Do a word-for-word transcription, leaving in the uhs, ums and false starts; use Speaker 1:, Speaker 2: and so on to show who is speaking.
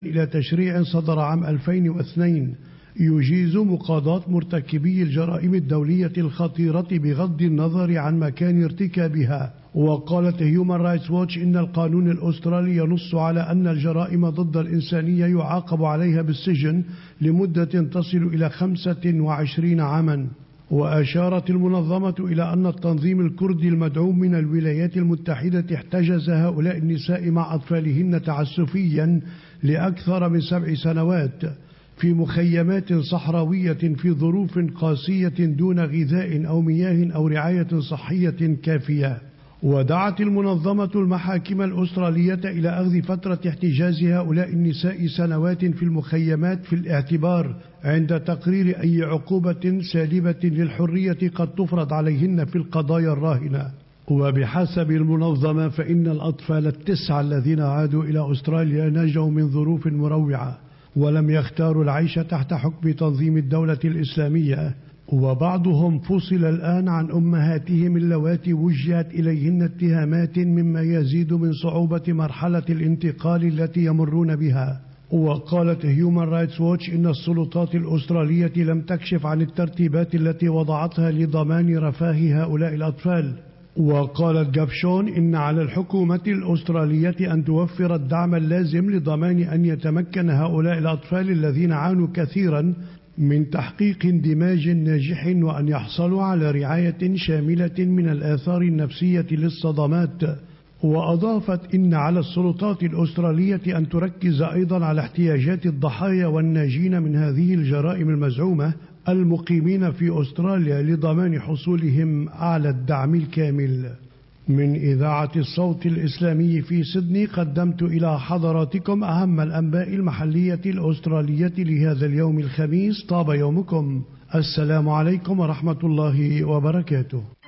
Speaker 1: إلى تشريع صدر عام ألفين واثنين يجيز مقاضاة مرتكبي الجرائم الدولية الخطيرة بغض النظر عن مكان ارتكابها. وقالت هيومان رايتس ووتش إن القانون الأسترالي ينص على أن الجرائم ضد الإنسانية يعاقب عليها بالسجن لمدة تصل إلى خمسة وعشرين عاما. وأشارت المنظمة إلى أن التنظيم الكردي المدعوم من الولايات المتحدة احتجز هؤلاء النساء مع أطفالهن تعسفيا لأكثر من سبع سنوات في مخيمات صحراوية في ظروف قاسية دون غذاء أو مياه أو رعاية صحية كافية. ودعت المنظمة المحاكم الأسترالية إلى أخذ فترة احتجاز هؤلاء النساء سنوات في المخيمات في الاعتبار عند تقرير أي عقوبة سالبة للحرية قد تفرض عليهن في القضايا الراهنة. وبحسب المنظمة فإن الأطفال التسعة الذين عادوا إلى أستراليا نجوا من ظروف مروعة ولم يختاروا العيش تحت حكم تنظيم الدولة الإسلامية، وبعضهم فصل الآن عن أمهاتهم اللواتي وجهت إليهن اتهامات مما يزيد من صعوبة مرحلة الانتقال التي يمرون بها. وقالت هيومان رايتس ووتش إن السلطات الأسترالية لم تكشف عن الترتيبات التي وضعتها لضمان رفاه هؤلاء الأطفال. وقالت جابشون إن على الحكومة الأسترالية أن توفر الدعم اللازم لضمان أن يتمكن هؤلاء الأطفال الذين عانوا كثيرا من تحقيق اندماج ناجح وأن يحصلوا على رعاية شاملة من الآثار النفسية للصدمات. وأضافت إن على السلطات الأسترالية أن تركز أيضا على احتياجات الضحايا والناجين من هذه الجرائم المزعومة المقيمين في أستراليا لضمان حصولهم على الدعم الكامل. من إذاعة الصوت الإسلامي في سيدني قدمت إلى حضراتكم أهم الأنباء المحلية الأسترالية لهذا اليوم الخميس. طاب يومكم. السلام عليكم ورحمة الله وبركاته.